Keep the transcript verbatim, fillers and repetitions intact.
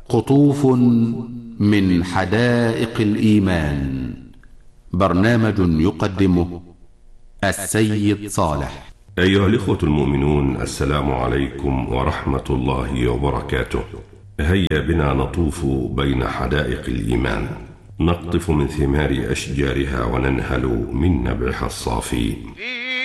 قطوف من حدائق الإيمان. برنامج يقدمه السيد صالح. أيها الإخوة المؤمنون، السلام عليكم ورحمة الله وبركاته. هيا بنا نطوف بين حدائق الإيمان، نقطف من ثمار أشجارها وننهل من نبعها الصافي.